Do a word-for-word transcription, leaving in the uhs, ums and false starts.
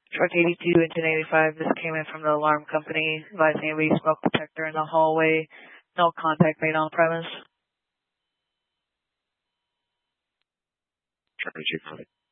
Truck eighty-two, engine eighty-five, this came in from the alarm company, advising a smoke detector in the hallway. No contact made on premise. Truck eighty-two,